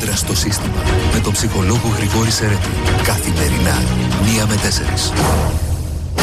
Πέρα στο σύστημα με τον ψυχολόγο Γρηγόρη Σερέτη. Καθημερινά 1 με 4.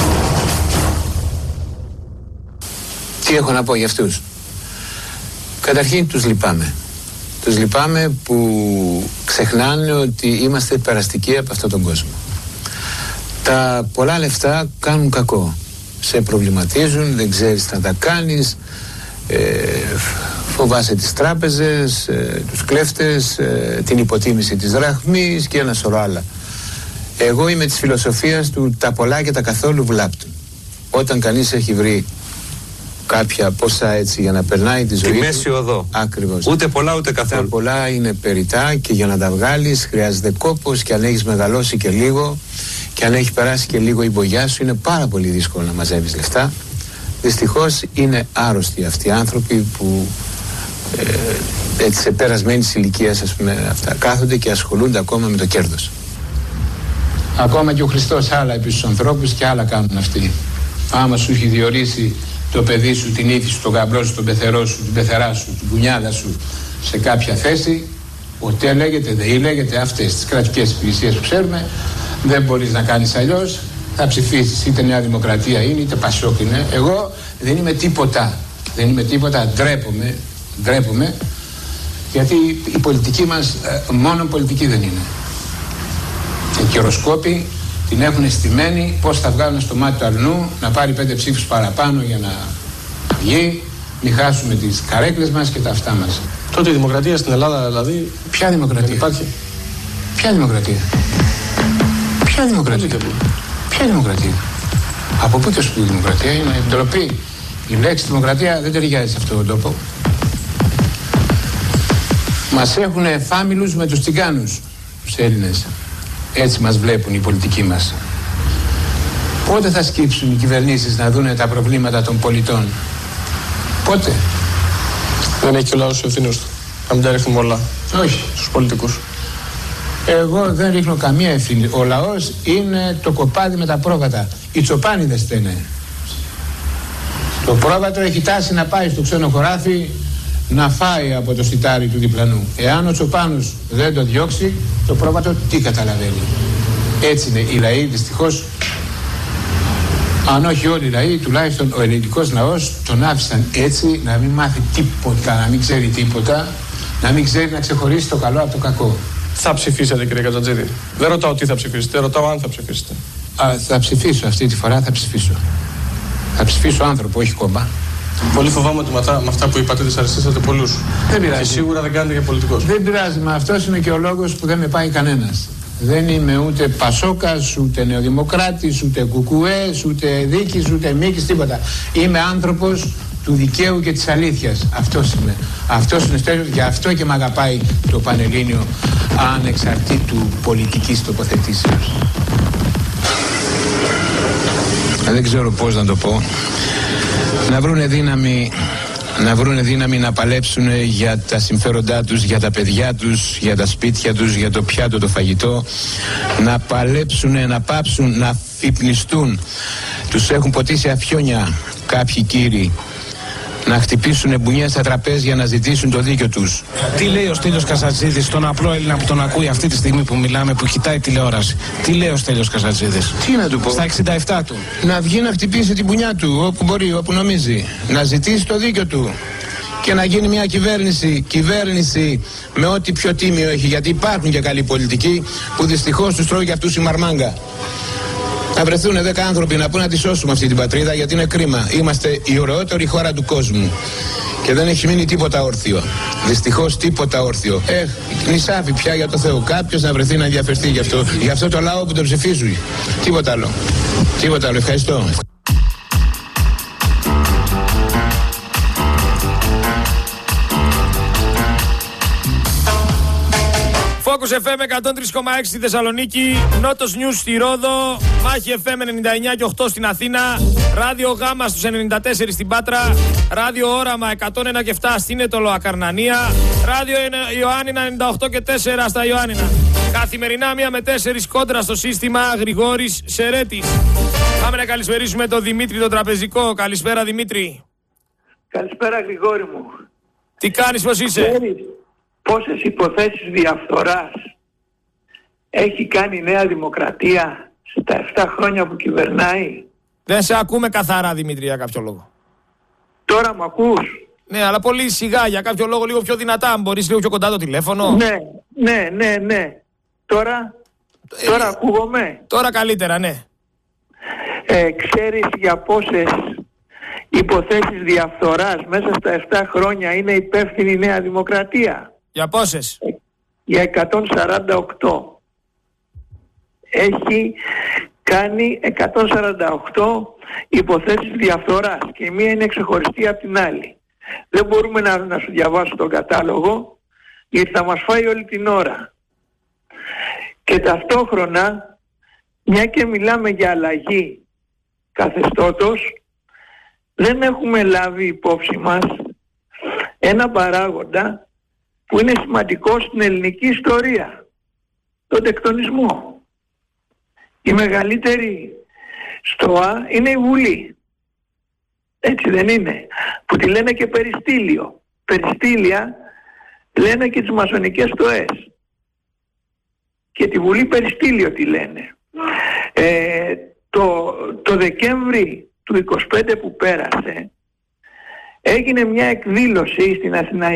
Τι έχω να πω για αυτούς? Καταρχήν τους λυπάμαι. Τους λυπάμαι που ξεχνάνε ότι είμαστε περαστικοί από αυτόν τον κόσμο. Τα πολλά λεφτά κάνουν κακό. Σε προβληματίζουν, δεν ξέρεις τι να τα κάνεις, φοβάσαι τις τράπεζες, τους κλέφτες, την υποτίμηση της δραχμής και ένα σωρό άλλα. Εγώ είμαι της φιλοσοφίας του τα πολλά και τα καθόλου βλάπτουν. Όταν κανείς έχει βρει κάποια ποσά έτσι για να περνάει τη ζωή. Τη μέση οδό. Ακριβώς. Ούτε πολλά ούτε καθόλου. Τα πολλά είναι περιτά και για να τα βγάλεις χρειάζεται κόπος, και αν έχεις μεγαλώσει και λίγο και αν έχει περάσει και λίγο η μπογιά σου, είναι πάρα πολύ δύσκολο να μαζεύεις λεφτά. Δυστυχώς είναι άρρωστοι αυτοί οι άνθρωποι που έτσι σε περασμένης ηλικίας, ας πούμε, αυτά κάθονται και ασχολούνται ακόμα με το κέρδος. Ακόμα και ο Χριστός άλλα είπε στους ανθρώπους και άλλα κάνουν αυτοί. Άμα σου έχει διορίσει το παιδί σου, την ύφη σου, τον γαμπρό σου, τον πεθερό σου, την πεθερά σου, την κουνιάδα σου σε κάποια θέση, ΟΤΕ λέγεται, ΔΕΗ λέγεται, αυτές τις κρατικές υπηρεσίες που ξέρουμε, δεν μπορείς να κάνεις αλλιώς. Θα ψηφίσεις, είτε Νέα Δημοκρατία είναι, είτε Πασόκ είναι. Εγώ δεν είμαι τίποτα. Δεν είμαι τίποτα, ντρέπομαι, γιατί η πολιτική μας μόνο πολιτική δεν είναι. Οι καιροσκόποι την έχουν στημένη πώς θα βγάλουν στο μάτι του αλλού, να πάρει 5 ψήφους παραπάνω για να βγει, μην χάσουμε τις καρέκλες μας και τα αυτά μας. Τότε η δημοκρατία στην Ελλάδα δηλαδή. Ποια δημοκρατία? Δεν υπάρχει. Ποια δημοκρατία? Ποια δημοκρατία? Ποια δημοκρατία? Από πού και σου η δημοκρατία? Είναι ντροπή. Η λέξη δημοκρατία δεν ταιριάζει σε αυτόν τον τόπο. Μας έχουν φάμιλους με τους τσιγκάνους, τους Έλληνες. Έτσι μας βλέπουν οι πολιτικοί μας. Πότε θα σκύψουν οι κυβερνήσεις να δούνε τα προβλήματα των πολιτών? Πότε? Δεν έχει και ο λαός ευθύνες του. Να μην τα ρίχνουμε όλα. Όχι. Στους πολιτικούς. Εγώ δεν ρίχνω καμία ευθύνη. Ο λαός είναι το κοπάδι με τα πρόβατα. Οι τσοπάνιδες φταίνε. Το πρόβατο έχει τάση να πάει στο ξένο χωράφι να φάει από το σιτάρι του διπλανού. Εάν ο τσοπάνος δεν το διώξει, το πρόβατο τι καταλαβαίνει? Έτσι είναι οι λαοί, δυστυχώς. Αν όχι όλοι οι λαοί, τουλάχιστον ο ελληνικός λαός τον άφησαν έτσι, να μην μάθει τίποτα, να μην ξέρει τίποτα, να μην ξέρει να ξεχωρίσει το καλό από το κακό. Θα ψηφίσετε, κύριε Κατζατζίδη? Δεν ρωτάω τι θα ψηφίσετε, ρωτάω αν θα ψηφίσετε. Θα ψηφίσω αυτή τη φορά, θα ψηφίσω. Θα ψηφίσω άνθρωπο, όχι κόμμα. Πολύ φοβάμαι ότι με αυτά που είπατε δυσαρεστήσατε πολλούς. Δεν πειράζει. Και σίγουρα δεν κάνετε για πολιτικός. Δεν πειράζει, μα αυτός είναι και ο λόγος που δεν με πάει κανένας. Δεν είμαι ούτε Πασόκας, ούτε Νεοδημοκράτης, ούτε Κουκουές, ούτε Δίκης, ούτε Μίκης, τίποτα. Είμαι άνθρωπος του δικαίου και της αλήθειας. Αυτός είμαι. Αυτός είναι στέλιος, γι' αυτό και με αγαπάει το Πανελλήνιο ανεξαρτήτου πολιτικής τοποθετήσεως. Δεν ξέρω πώς να το πω. Να βρούνε δύναμη να παλέψουν για τα συμφέροντά τους, για τα παιδιά τους, για τα σπίτια τους, για το πιάτο, το φαγητό. Να παλέψουν, να πάψουν, να φυπνιστούν. Τους έχουν ποτίσει αφιόνια κάποιοι κύριοι. Να χτυπήσουν μπουνιές στα τραπέζια, να ζητήσουν το δίκιο τους. Τι λέει ο Στέλιος Καζατζίδης στον απλό Έλληνα που τον ακούει αυτή τη στιγμή που μιλάμε, που κοιτάει τηλεόραση? Τι λέει ο Στέλιος Καζατζίδης? Τι να του πω? Στα 67 του. Να βγει να χτυπήσει την μπουνιά του όπου μπορεί, όπου νομίζει. Να ζητήσει το δίκιο του. Και να γίνει μια κυβέρνηση με ό,τι πιο τίμιο έχει. Γιατί υπάρχουν και καλοί πολιτικοί που δυστυχώς τους τρώει και αυτούς η μαρμάγκα. Να βρεθούν 10 άνθρωποι να πούν να τη σώσουμε αυτή την πατρίδα, γιατί είναι κρίμα. Είμαστε η ωραιότερη χώρα του κόσμου. Και δεν έχει μείνει τίποτα όρθιο. Δυστυχώς τίποτα όρθιο. Νησάφι πια, για το Θεό. Κάποιος να βρεθεί να ενδιαφερθεί γι' αυτό το λαό που τον ψηφίζει. Τίποτα άλλο. Τίποτα άλλο. Ευχαριστώ. Focus FM 103,6 στη Θεσσαλονίκη, Νότος News στη Ρόδο, Μάχη FM 99 και 8 στην Αθήνα, Ράδιο Γάμα στους 94 στην Πάτρα, Ράδιο Όραμα 101 και 7 στην Ετωλό Ακαρνανία, Ράδιο Ιωάννινα 98 και 4 στα Ιωάννινα. Καθημερινά 1 με 4 κόντρα στο σύστημα, Γρηγόρης Σερέτης. Πάμε να καλησπερίσουμε τον Δημήτρη τον Τραπεζικό. Καλησπέρα Δημήτρη. Καλησπέρα Γρηγόρη μου. Τι κάνεις, πώς είσαι? πόσες υποθέσεις διαφθοράς έχει κάνει η Νέα Δημοκρατία στα 7 χρόνια που κυβερνάει? Δεν σε ακούμε καθαρά, Δημήτρη, για κάποιο λόγο. Τώρα μ' ακούς? Ναι, αλλά πολύ σιγά, για κάποιο λόγο λίγο πιο δυνατά. Αν μπορείς λίγο πιο κοντά το τηλέφωνο. Ναι. Τώρα ακούγομαι? Τώρα καλύτερα, ναι. Ξέρεις για πόσες υποθέσεις διαφθοράς μέσα στα 7 χρόνια είναι υπεύθυνη η Νέα Δημοκρατία? Για πόσες? Για 148. Έχει κάνει 148 υποθέσεις διαφθοράς και η μία είναι ξεχωριστή από την άλλη. Δεν μπορούμε να σου διαβάσω τον κατάλογο, γιατί θα μας φάει όλη την ώρα. Και ταυτόχρονα, μια και μιλάμε για αλλαγή καθεστώτος, δεν έχουμε λάβει υπόψη μας ένα παράγοντα που είναι σημαντικό στην ελληνική ιστορία, τον τεκτονισμό. Η μεγαλύτερη στοά είναι η Βουλή. Έτσι δεν είναι? Που τη λένε και περιστήλιο. Περιστήλια λένε και τις μασονικές στοές. Και τη Βουλή περιστήλιο τη λένε. Το Δεκέμβρη του 25 που πέρασε έγινε μια εκδήλωση στην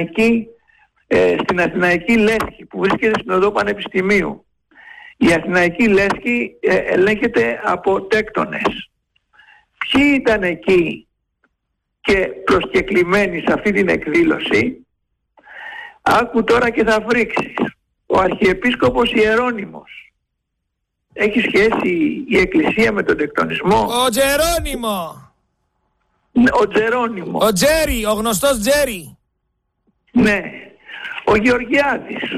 Αθηναϊκή Λέσχη που βρίσκεται στην οδό Πανεπιστημίου. Η Αθηναϊκή Λέσχη ελέγχεται από τέκτονες. Ποιοι ήταν εκεί και προσκεκλημένοι σε αυτή την εκδήλωση? Άκου τώρα και θα φρίξεις. Ο Αρχιεπίσκοπος Ιερώνυμος. Έχει σχέση η Εκκλησία με τον τεκτονισμό? Ο Τζερόνιμο. Ο Τζερόνιμο. Ο Τζέρι, ο γνωστός Τζέρι. Ναι. Ο Γεωργιάδης.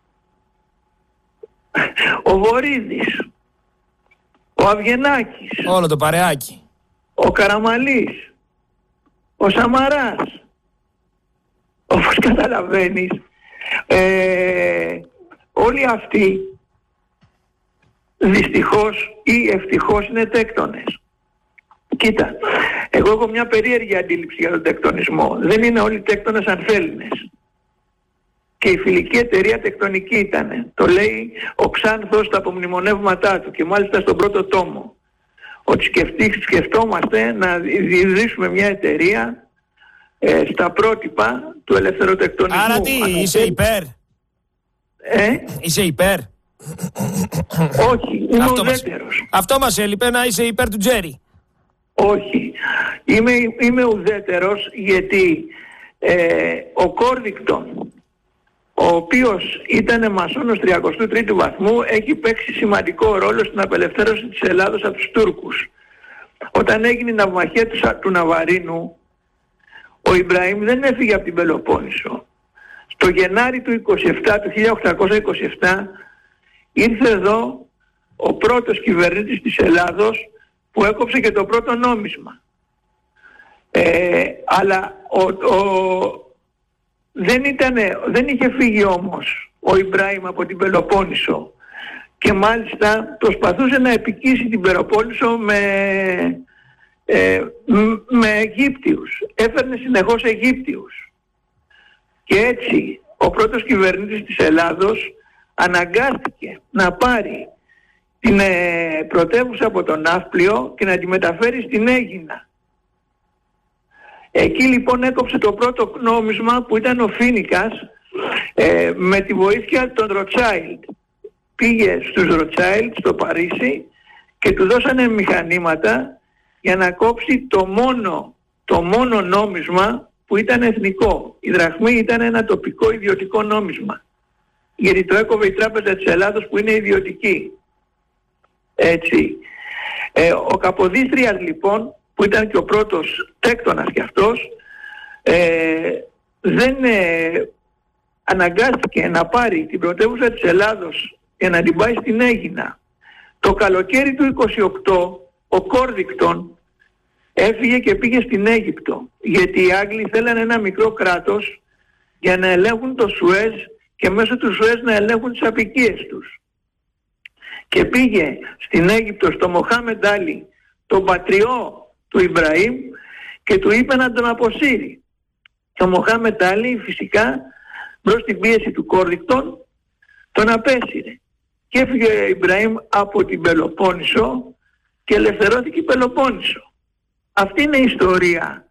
Ο Βορίδης. Ο Αυγενάκης. Όλο το παρεάκι. Ο Καραμαλής. Ο Σαμαράς. Όπως καταλαβαίνεις, όλοι αυτοί δυστυχώς ή ευτυχώς είναι τέκτονες. Κοίτα, εγώ έχω μια περίεργη αντίληψη για τον τεκτονισμό. Δεν είναι όλοι τέκτονες ανθέληνες. Και η φιλική εταιρεία τεκτονική ήταν. Το λέει ο Ξάνθος στα απομνημονεύματά του και μάλιστα στον πρώτο τόμο. Ότι σκεφτόμαστε να ιδρύσουμε μια εταιρεία στα πρότυπα του ελευθεροτεκτονισμού. Άρα τι, είσαι υπέρ? Είσαι υπέρ? Όχι, είμαι ουδέτερος. Αυτό μας έλειπε, να είσαι υπέρ του Τζέρι. Όχι, είμαι ουδέτερος γιατί ο Κόρδικτον, ο οποίος ήταν μασόνος 33ου βαθμού, έχει παίξει σημαντικό ρόλο στην απελευθέρωση της Ελλάδος από τους Τούρκους. Όταν έγινε η ναυμαχία του Ναβαρίνου, ο Ιμπραήμ δεν έφυγε από την Πελοπόννησο. Στο Γενάρη του 1827 ήρθε εδώ ο πρώτος κυβερνήτης της Ελλάδος που έκοψε και το πρώτο νόμισμα. Αλλά δεν είχε φύγει όμως ο Ιμπραήμ από την Πελοπόννησο και μάλιστα προσπαθούσε να επικίσει την Πελοπόννησο με Αιγύπτιους. Έφερνε συνεχώς Αιγύπτιους. Και έτσι ο πρώτος κυβερνήτης της Ελλάδος αναγκάστηκε να πάρει την πρωτεύουσα από τον Ναύπλιο και να τη μεταφέρει στην Αίγινα. Εκεί λοιπόν έκοψε το πρώτο νόμισμα που ήταν ο Φίνικας με τη βοήθεια των Ροτσάιλντ. Πήγε στους Ροτσάιλντ στο Παρίσι και του δώσανε μηχανήματα για να κόψει το μόνο νόμισμα που ήταν εθνικό. Η δραχμή ήταν ένα τοπικό ιδιωτικό νόμισμα. Γιατί το έκοβε η Τράπεζα της Ελλάδος που είναι ιδιωτική. Έτσι. Ο Καποδίστριας λοιπόν, που ήταν και ο πρώτος τέκτονας κι αυτός, δεν αναγκάστηκε να πάρει την πρωτεύουσα της Ελλάδος για να την πάει στην Αίγινα. Το καλοκαίρι του 28 ο Κόρδικτον έφυγε και πήγε στην Αίγυπτο, γιατί οι Άγγλοι θέλανε ένα μικρό κράτος για να ελέγχουν το Σουέζ και μέσω του Σουέζ να ελέγχουν τις αποικίες τους. Και πήγε στην Αίγυπτο στο Μοχάμεντ Άλι, τον πατριό του Ιμπραήμ, και του είπε να τον αποσύρει. Και ο Μοχάμεντ Άλι φυσικά μπρος στην πίεση του Κόρδικτον, τον απέσυρε. Και έφυγε ο Ιμπραήμ από την Πελοπόννησο και ελευθερώθηκε η Πελοπόννησο. Αυτή είναι η ιστορία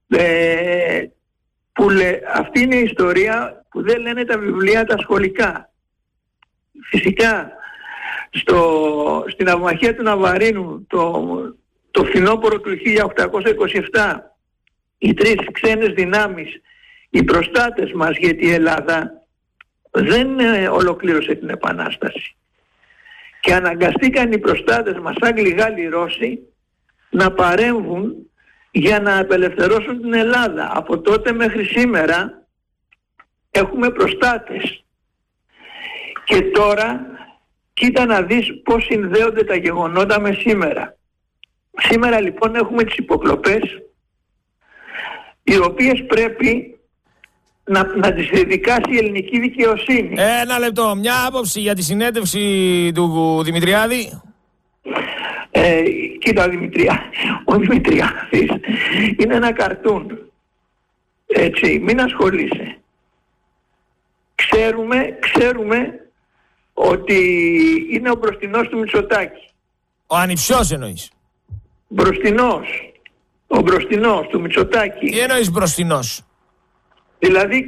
αυτή είναι η ιστορία που δεν λένε τα βιβλία τα σχολικά. Φυσικά στην ναυμαχία του Ναβαρίνου το φθινόπωρο του 1827 οι τρεις ξένες δυνάμεις, οι προστάτες μας, γιατί η Ελλάδα δεν ολοκλήρωσε την Επανάσταση και αναγκαστήκαν οι προστάτες μας, Άγγλοι, Γάλλοι, Ρώσοι, να παρέμβουν για να απελευθερώσουν την Ελλάδα. Από τότε μέχρι σήμερα έχουμε προστάτες. Και τώρα κοίτα να δεις πώς συνδέονται τα γεγονότα με σήμερα. Σήμερα λοιπόν έχουμε τις υποκλοπές, οι οποίες πρέπει να τις διδικάσει η ελληνική δικαιοσύνη. Ένα λεπτό, μια άποψη για τη συνέντευξη του Δημητριάδη. Κοίτα, ο Δημητριάδης είναι ένα καρτούν. Έτσι, μην ασχολείσαι. Ξέρουμε ότι είναι ο μπροστινός του Μητσοτάκη. Ο ανιψιός εννοείς? Ο μπροστινός του Μητσοτάκη. Τι εννοείς μπροστινός? Δηλαδή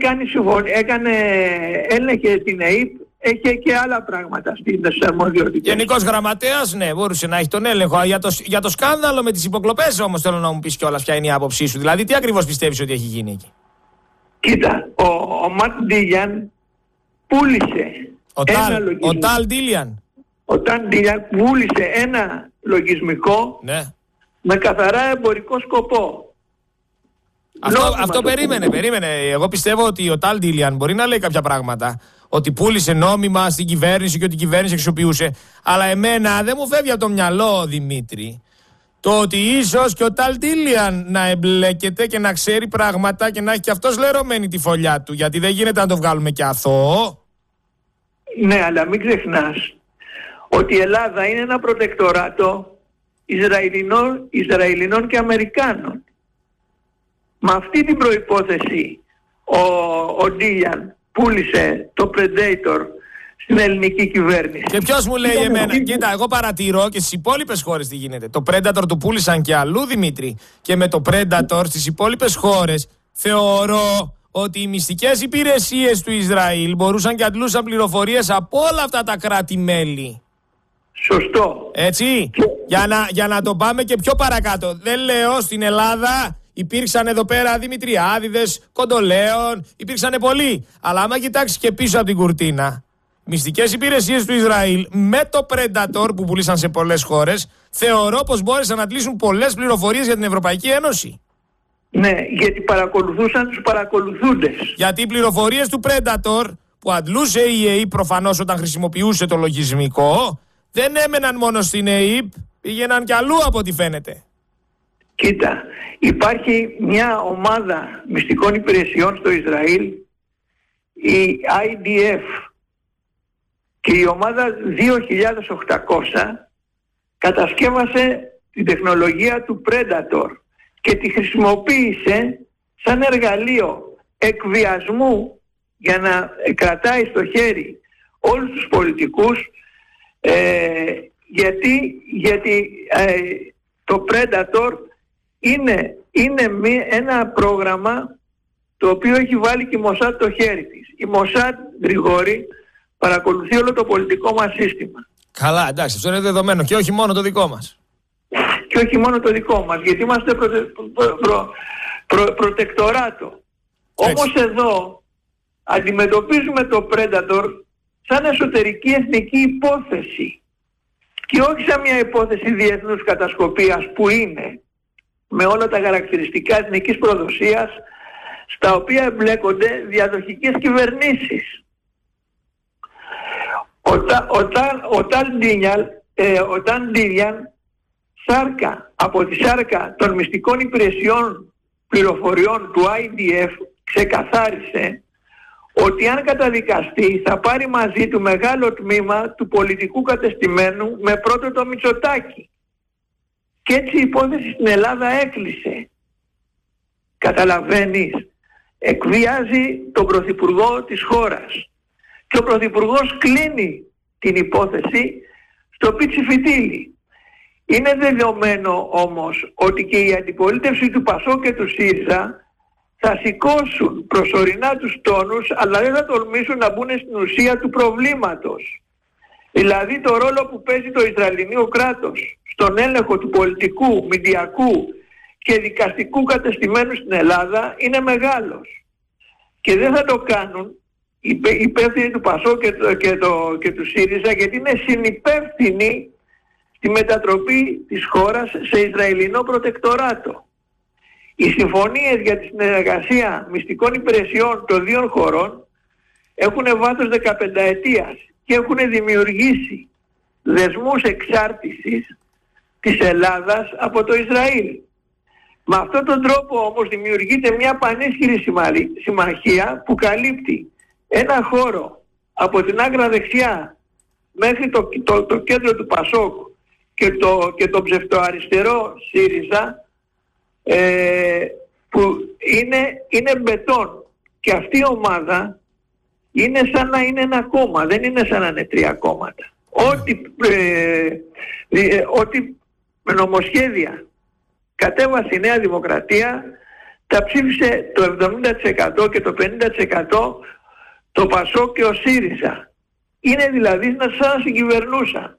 έλεγε την ΕΕΠ, έχει και άλλα πράγματα στις αρμοδιότητες. Γενικός γραμματέας, ναι, μπορούσε να έχει τον έλεγχο. Για το σκάνδαλο με τις υποκλοπές όμως θέλω να μου πεις κιόλας ποια είναι η άποψή σου. Δηλαδή τι ακριβώς πιστεύεις ότι έχει γίνει εκεί? Κοίτα, ο Ματ Ντίλιαν πούλησε ο Ταλ Ντίλιαν. Ο Ταλ Ντίλιαν πούλησε ένα λογισμικό, ναι, με καθαρά εμπορικό σκοπό. Αυτό περίμενε. Εγώ πιστεύω ότι ο Ταλ Ντίλιαν μπορεί να λέει κάποια πράγματα. Ότι πούλησε νόμιμα στην κυβέρνηση και ότι η κυβέρνηση αξιοποιούσε. Αλλά εμένα δεν μου φεύγει από το μυαλό, Δημήτρη, το ότι ίσως και ο Ταλ Ντίλιαν να εμπλέκεται και να ξέρει πράγματα και να έχει και αυτός λερωμένη τη φωλιά του. Γιατί δεν γίνεται να το βγάλουμε και αθώο. Ναι, αλλά μην ξεχνάς ότι η Ελλάδα είναι ένα προτεκτοράτο Ισραηλινών και Αμερικάνων. Με αυτή την προϋπόθεση ο Ντίλιαν πούλησε το Predator στην ελληνική κυβέρνηση. Και ποιος μου λέει εμένα? Κοίτα, εγώ παρατηρώ και στις υπόλοιπες χώρες τι γίνεται. Το Predator του πούλησαν και αλλού, Δημήτρη. Και με το Predator στις υπόλοιπες χώρες θεωρώ ότι οι μυστικές υπηρεσίες του Ισραήλ μπορούσαν και αντλούσαν πληροφορίες από όλα αυτά τα κράτη-μέλη. Σωστό. Έτσι, για να το πάμε και πιο παρακάτω. Δεν λέω στην Ελλάδα υπήρξαν εδώ πέρα Δημητριάδηδες, Κοντολέων, υπήρξαν πολλοί. Αλλά άμα κοιτάξει και πίσω από την κουρτίνα, μυστικές υπηρεσίες του Ισραήλ με το Predator που πουλήσαν σε πολλές χώρες, θεωρώ πως μπόρεσαν να αντλήσουν πολλές πληροφορίες για την Ευρωπαϊκή Ένωση. Ναι, γιατί παρακολουθούσαν τους παρακολουθούντες. Γιατί οι πληροφορίες του Predator που αντλούσε η ΕΕΠ προφανώς όταν χρησιμοποιούσε το λογισμικό, δεν έμεναν μόνο στην ΕΕΠ, πήγαιναν κι αλλού από ό,τι φαίνεται. Κοίτα, υπάρχει μια ομάδα μυστικών υπηρεσιών στο Ισραήλ, η IDF, και η ομάδα 2800 κατασκεύασε την τεχνολογία του Predator και τη χρησιμοποίησε σαν εργαλείο εκβιασμού για να κρατάει στο χέρι όλους τους πολιτικούς, γιατί το Predator είναι ένα πρόγραμμα το οποίο έχει βάλει και η Μοσάτ το χέρι της. Η Μοσάτ, Γρηγόρη, παρακολουθεί όλο το πολιτικό μας σύστημα. Καλά, εντάξει, αυτό είναι δεδομένο και όχι μόνο το δικό μας. Και όχι μόνο το δικό μας, γιατί είμαστε προτεκτοράτο. Όμως εδώ αντιμετωπίζουμε το Predator σαν εσωτερική εθνική υπόθεση και όχι σαν μια υπόθεση διεθνούς κατασκοπίας που είναι με όλα τα χαρακτηριστικά εθνικής προδοσίας στα οποία εμπλέκονται διαδοχικές κυβερνήσεις. Ο Ταλ Ντίλιαν από τη σάρκα των μυστικών υπηρεσιών πληροφοριών του IDF ξεκαθάρισε ότι αν καταδικαστεί θα πάρει μαζί του μεγάλο τμήμα του πολιτικού κατεστημένου με πρώτο το Μητσοτάκη. Και έτσι η υπόθεση στην Ελλάδα έκλεισε. Καταλαβαίνεις. εκβιάζει τον Πρωθυπουργό της χώρας. Και ο Πρωθυπουργός κλείνει την υπόθεση στο πίτσι φιτίλι. Είναι δεδομένο όμως ότι και η αντιπολίτευση του ΠΑΣΟΚ και του ΣΥΡΙΖΑ θα σηκώσουν προσωρινά τους τόνους, αλλά δεν θα τολμήσουν να μπουν στην ουσία του προβλήματος. Δηλαδή το ρόλο που παίζει το Ισραηλινό κράτος στον έλεγχο του πολιτικού, μηντιακού και δικαστικού κατεστημένου στην Ελλάδα είναι μεγάλος. Και δεν θα το κάνουν οι υπεύθυνοι του ΠΑΣΟΚ και του ΣΥΡΙΖΑ, γιατί είναι συνυπεύθυνοι στη μετατροπή της χώρας σε Ισραηλινό προτεκτοράτο. Οι συμφωνίες για τη συνεργασία μυστικών υπηρεσιών των δύο χωρών έχουν βάθος 15 ετίας και έχουν δημιουργήσει δεσμούς εξάρτησης της Ελλάδας από το Ισραήλ. Με αυτόν τον τρόπο όμως δημιουργείται μια πανίσχυρη συμμαχία που καλύπτει ένα χώρο από την άκρα δεξιά μέχρι το κέντρο του ΠΑΣΟΚ και το ψευτοαριστερό ΣΥΡΙΖΑ, που είναι μπετόν. Και αυτή η ομάδα είναι σαν να είναι ένα κόμμα, δεν είναι σαν να είναι τρία κόμματα. Ό,τι με νομοσχέδια κατέβασε η Νέα Δημοκρατία, τα ψήφισε το 70% και το 50% το ΠΑΣΟΚ και ο ΣΥΡΙΖΑ. Είναι δηλαδή σαν να συγκυβερνούσαν.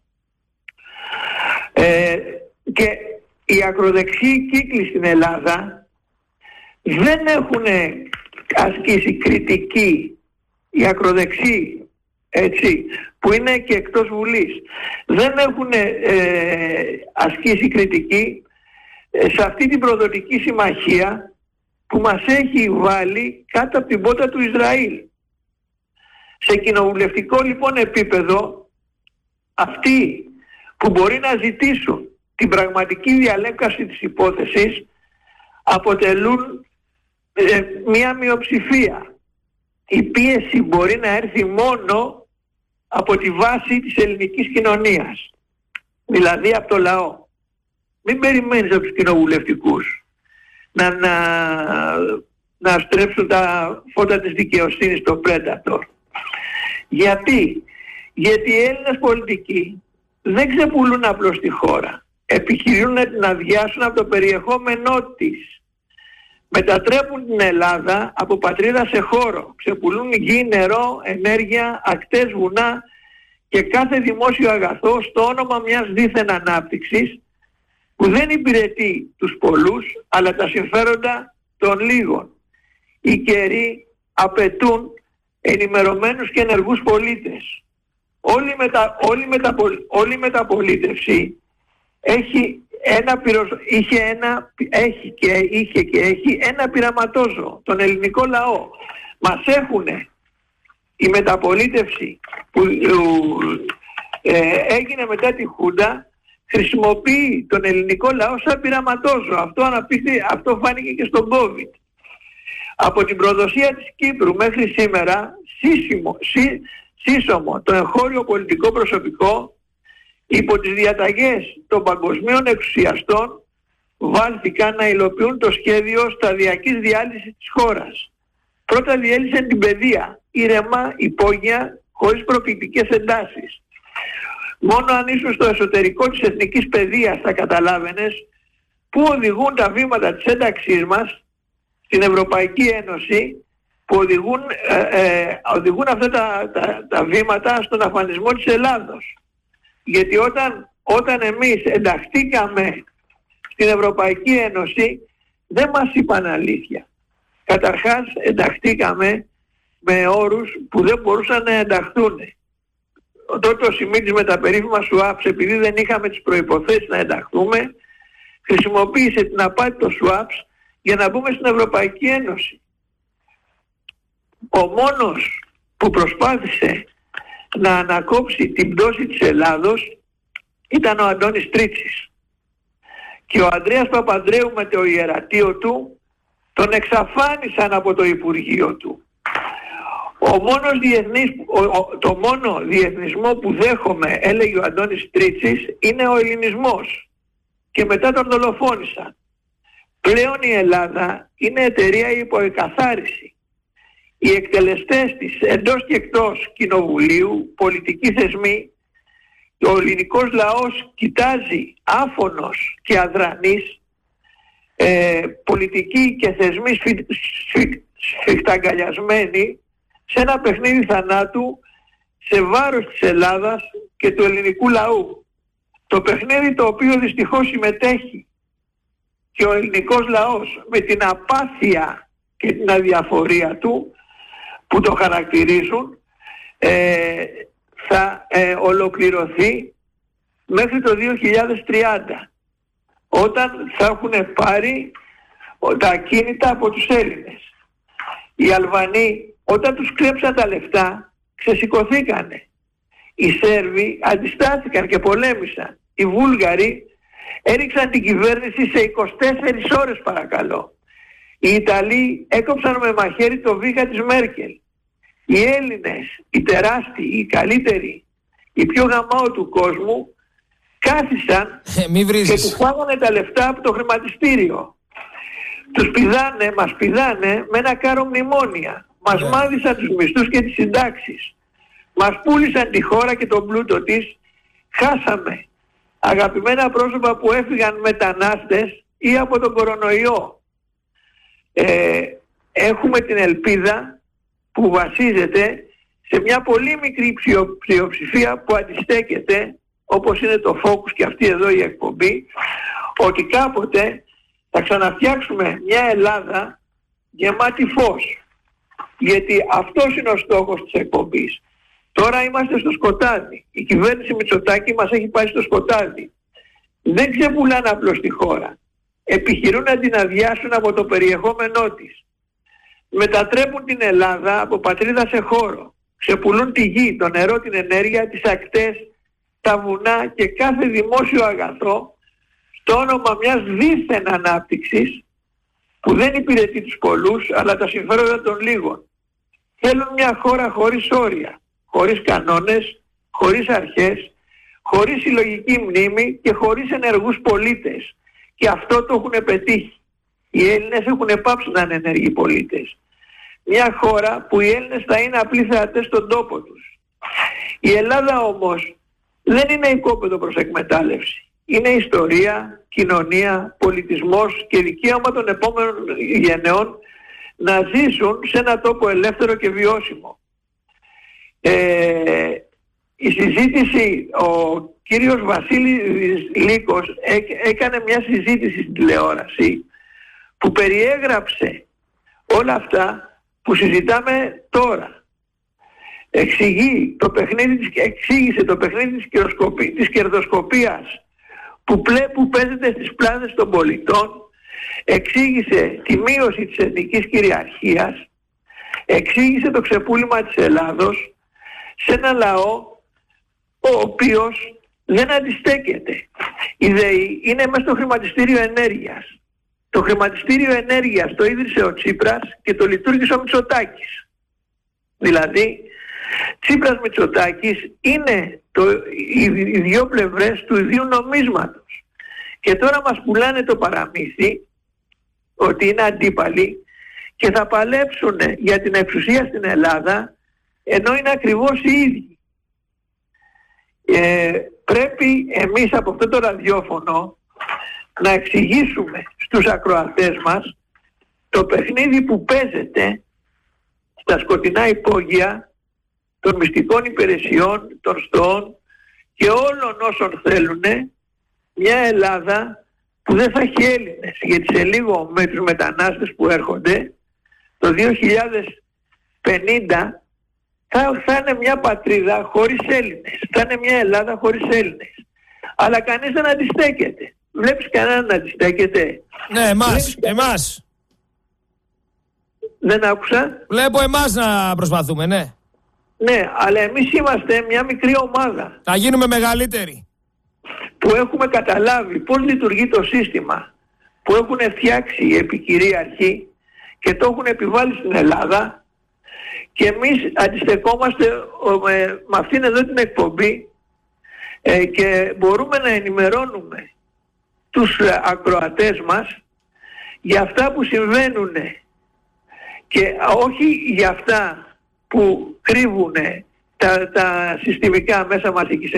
Και οι ακροδεξιοί κύκλοι στην Ελλάδα δεν έχουν ασκήσει κριτική. Οι ακροδεξιοί, έτσι, που είναι και εκτός Βουλής, δεν έχουν ασκήσει κριτική σε αυτή την προδοτική συμμαχία που μας έχει βάλει κάτω από την πότα του Ισραήλ. Σε κοινοβουλευτικό λοιπόν επίπεδο, αυτοί που μπορεί να ζητήσουν την πραγματική διαλέκαση της υπόθεσης αποτελούν μια μειοψηφία. Η πίεση μπορεί να έρθει μόνο από τη βάση της ελληνικής κοινωνίας, δηλαδή από το λαό. Μην περιμένεις από τους κοινοβουλευτικούς να στρέψουν τα φώτα της δικαιοσύνης στο Predator. Γιατί οι Έλληνες πολιτικοί δεν ξεπουλούν απλώς τη χώρα. Επιχειρούν να την αδειάσουν από το περιεχόμενό της. Μετατρέπουν την Ελλάδα από πατρίδα σε χώρο. Ξεπουλούν γη, νερό, ενέργεια, ακτές, βουνά και κάθε δημόσιο αγαθό στο όνομα μιας δίθεν ανάπτυξης που δεν υπηρετεί τους πολλούς αλλά τα συμφέροντα των λίγων. Οι καιροί απαιτούν ενημερωμένους και ενεργούς πολίτες. Όλη η μεταπολίτευση έχει ένα πειραματόζωο, τον ελληνικό λαό. Μας έχουνε η μεταπολίτευση που έγινε μετά τη Χούντα, χρησιμοποιεί τον ελληνικό λαό σαν πειραματόζωο. Αυτό φάνηκε και στον COVID. Από την προδοσία της Κύπρου μέχρι σήμερα σύσσωμο το εγχώριο πολιτικό προσωπικό υπό τις διαταγές των παγκοσμίων εξουσιαστών βάλθηκαν να υλοποιούν το σχέδιο σταδιακής διάλυσης της χώρας. Πρώτα διέλυσαν την παιδεία, ήρεμα, υπόγεια, χωρίς προκλητικές εντάσεις. Μόνο αν ήσουν στο εσωτερικό της εθνικής παιδείας θα καταλάβαινες πού οδηγούν τα βήματα της ένταξής μας στην Ευρωπαϊκή Ένωση, που οδηγούν αυτά τα βήματα στον αφανισμό της Ελλάδος. Γιατί όταν εμείς ενταχθήκαμε στην Ευρωπαϊκή Ένωση δεν μας είπαν αλήθεια. Καταρχάς ενταχθήκαμε με όρους που δεν μπορούσαν να ενταχθούν. Τότε ο Σιμίτης με τα περίφημα swaps, επειδή δεν είχαμε τις προϋποθέσεις να ενταχθούμε, χρησιμοποίησε την απάτη των swaps για να μπούμε στην Ευρωπαϊκή Ένωση. Ο μόνος που προσπάθησε να ανακόψει την πτώση της Ελλάδος ήταν ο Αντώνης Τρίτσης. Και ο Ανδρέας Παπανδρέου με το ιερατείο του τον εξαφάνισαν από το Υπουργείο του. Το μόνο διεθνισμό που δέχομαι, έλεγε ο Αντώνης Τρίτσης, είναι ο ελληνισμός. Και μετά τον δολοφόνησαν. Πλέον η Ελλάδα είναι εταιρεία υπό εκαθάριση. οι εκτελεστές της εντός και εκτός κοινοβουλίου, πολιτικοί θεσμοί, ο ελληνικός λαός κοιτάζει άφωνος και αδρανής, πολιτικοί και θεσμοί σφιχταγκαλιασμένοι σε ένα παιχνίδι θανάτου σε βάρος της Ελλάδας και του ελληνικού λαού. Το παιχνίδι το οποίο δυστυχώς συμμετέχει και ο ελληνικός λαός με την απάθεια και την αδιαφορία του που το χαρακτηρίζουν, θα ολοκληρωθεί μέχρι το 2030, όταν θα έχουν πάρει τα ακίνητα από τους Έλληνες. Οι Αλβανοί, όταν τους κλέψαν τα λεφτά, ξεσηκωθήκανε. Οι Σέρβοι αντιστάθηκαν και πολέμησαν. Οι Βούλγαροι έριξαν την κυβέρνηση σε 24 ώρες παρακαλώ. Οι Ιταλοί έκοψαν με μαχαίρι το βήχα της Μέρκελ. Οι Έλληνες, οι τεράστιοι, οι καλύτεροι, οι πιο γαμάο του κόσμου, κάθισαν και τους φάγανε τα λεφτά από το χρηματιστήριο. Μας πηδάνε με ένα κάρο μνημόνια. Μας μάδισαν τους μισθούς και τις συντάξεις. Μας πούλησαν τη χώρα και τον πλούτο της. Χάσαμε αγαπημένα πρόσωπα που έφυγαν μετανάστες ή από τον κορονοϊό. Έχουμε την ελπίδα που βασίζεται σε μια πολύ μικρή πλειοψηφία που αντιστέκεται, όπως είναι το Focus και αυτή εδώ η εκπομπή, ότι κάποτε θα ξαναφτιάξουμε μια Ελλάδα γεμάτη φως. Γιατί αυτός είναι ο στόχος της εκπομπής. Τώρα είμαστε στο σκοτάδι. Η κυβέρνηση Μητσοτάκη μας έχει πάει στο σκοτάδι. Δεν ξεπουλάνε απλώς τη χώρα. Επιχειρούν να την αδειάσουν από το περιεχόμενό της. Μετατρέπουν την Ελλάδα από πατρίδα σε χώρο. Ξεπουλούν τη γη, το νερό, την ενέργεια, τις ακτές, τα βουνά και κάθε δημόσιο αγαθό στο όνομα μιας δίθεν ανάπτυξης που δεν υπηρετεί τους πολλούς αλλά τα συμφέροντα των λίγων. Θέλουν μια χώρα χωρίς όρια, χωρίς κανόνες, χωρίς αρχές, χωρίς συλλογική μνήμη και χωρίς ενεργούς πολίτες. Και αυτό το έχουν πετύχει. Οι Έλληνες έχουν πάψει να είναι ενεργοί πολίτες. Μια χώρα που οι Έλληνες θα είναι απλοί θεατές στον τόπο τους. Η Ελλάδα όμως δεν είναι οικόπεδο προς εκμετάλλευση. Είναι ιστορία, κοινωνία, πολιτισμός και δικαίωμα των επόμενων γενεών να ζήσουν σε ένα τόπο ελεύθερο και βιώσιμο. Η συζήτηση, ο κύριος Βασίλης Λύκος έκανε μια συζήτηση στην τηλεόραση που περιέγραψε όλα αυτά που συζητάμε τώρα. Εξήγησε το παιχνίδι της κερδοσκοπίας που παίζεται στις πλάτες των πολιτών, εξήγησε τη μείωση της εθνικής κυριαρχίας, εξήγησε το ξεπούλημα της Ελλάδος σε ένα λαό ο οποίος δεν αντιστέκεται. Η ΔΕΗ είναι μέσα στο χρηματιστήριο ενέργειας. Το χρηματιστήριο ενέργειας το ίδρυσε ο Τσίπρας και το λειτουργήσε ο Μητσοτάκης. Δηλαδή, Τσίπρας Μητσοτάκης είναι οι δύο πλευρές του ιδίου νομίσματος. Και τώρα μας πουλάνε το παραμύθι ότι είναι αντίπαλοι και θα παλέψουν για την εξουσία στην Ελλάδα, ενώ είναι ακριβώς οι ίδιοι. Πρέπει εμείς από αυτό το ραδιόφωνο να εξηγήσουμε στους ακροατές μας το παιχνίδι που παίζεται στα σκοτεινά υπόγεια των μυστικών υπηρεσιών, των στοών και όλων όσων θέλουν μια Ελλάδα που δεν θα έχει Έλληνες, γιατί σε λίγο με τους μετανάστες που έρχονται το 2050 θα είναι μια πατρίδα χωρίς Έλληνες, θα είναι μια Ελλάδα χωρίς Έλληνες. Αλλά κανείς δεν αντιστέκεται. Βλέπεις κανέναν να αντιστέκεται? Ναι, εμάς. Δεν άκουσα. Βλέπω εμάς να προσπαθούμε, ναι. Ναι, αλλά εμείς είμαστε μια μικρή ομάδα. Θα γίνουμε μεγαλύτεροι. Που έχουμε καταλάβει πώς λειτουργεί το σύστημα, που έχουν φτιάξει οι επικυρίαρχοι και το έχουν επιβάλει στην Ελλάδα, και εμείς αντιστεκόμαστε με αυτήν εδώ την εκπομπή και μπορούμε να ενημερώνουμε τους ακροατές μας για αυτά που συμβαίνουν και όχι για αυτά που κρύβουν τα συστημικά μέσα μαζικής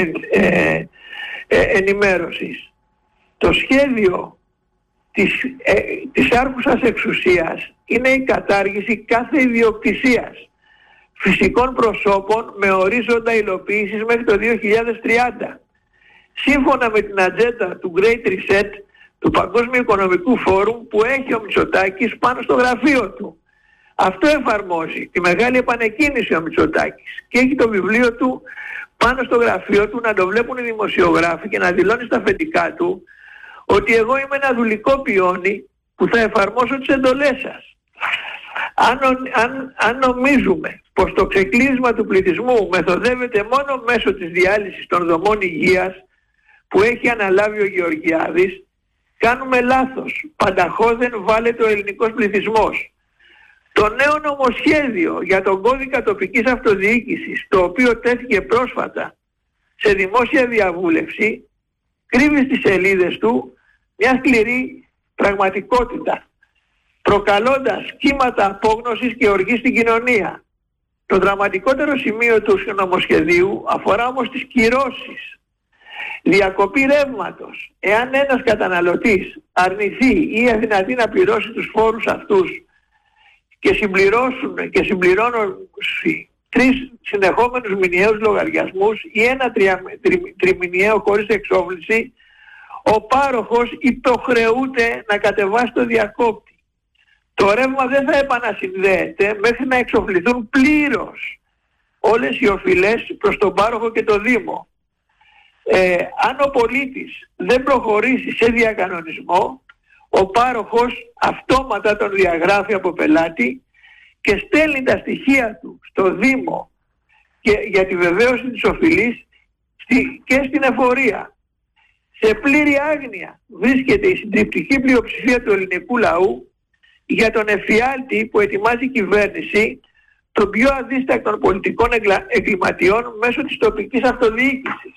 ενημέρωσης. Το σχέδιο της άρχουσας εξουσίας είναι η κατάργηση κάθε ιδιοκτησίας φυσικών προσώπων με ορίζοντα υλοποίησης μέχρι το 2030. Σύμφωνα με την ατζέντα του Great Reset του Παγκόσμιου Οικονομικού Φόρουμ που έχει ο Μητσοτάκης πάνω στο γραφείο του. Αυτό εφαρμόζει τη μεγάλη επανεκκίνηση ο Μητσοτάκης και έχει το βιβλίο του πάνω στο γραφείο του να το βλέπουν οι δημοσιογράφοι και να δηλώνει στα αφεντικά του ότι εγώ είμαι ένα δουλικό πιόνι που θα εφαρμόσω τις εντολές σας. Αν νομίζουμε πως το ξεκλείσμα του πληθυσμού μεθοδεύεται μόνο μέσω της διάλυσης των δομών υγείας που έχει αναλάβει ο Γεωργιάδης, κάνουμε λάθος. Πανταχώδεν βάλεται ο ελληνικός πληθυσμός. Το νέο νομοσχέδιο για τον κώδικα τοπικής αυτοδιοίκησης, το οποίο τέθηκε πρόσφατα σε δημόσια διαβούλευση, κρύβει στις σελίδες του μια σκληρή πραγματικότητα, προκαλώντας κύματα απόγνωσης και οργή στην κοινωνία. Το δραματικότερο σημείο του νομοσχεδίου αφορά όμως τις κυρώσεις. Διακοπή ρεύματος. Εάν ένας καταναλωτής αρνηθεί ή αδυνατεί να πληρώσει τους φόρους αυτούς και συμπληρώνουν 3 συνεχόμενους μηνιαίους λογαριασμούς ή ένα τριμηνιαίο χωρίς εξόφληση, ο πάροχος υποχρεούται να κατεβάσει το διακόπτη. Το ρεύμα δεν θα επανασυνδέεται μέχρι να εξοφληθούν πλήρως όλες οι οφειλές προς τον πάροχο και το Δήμο. Αν ο πολίτης δεν προχωρήσει σε διακανονισμό, ο πάροχος αυτόματα τον διαγράφει από πελάτη και στέλνει τα στοιχεία του στο Δήμο και για τη βεβαίωση της οφειλής και στην εφορία. Σε πλήρη άγνοια βρίσκεται η συντριπτική πλειοψηφία του ελληνικού λαού για τον εφιάλτη που ετοιμάζει η κυβέρνηση των πιο αδίστακτων πολιτικών εγκληματιών μέσω της τοπικής αυτοδιοίκησης.